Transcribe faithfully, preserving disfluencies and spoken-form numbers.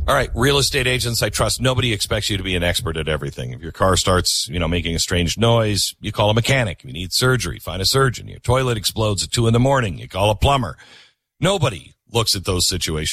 All right, real estate agents, I trust nobody expects you to be an expert at everything. If your car starts, you know, making a strange noise, you call a mechanic. If you need surgery, find a surgeon. Your toilet explodes at two in the morning, you call a plumber. Nobody looks at those situations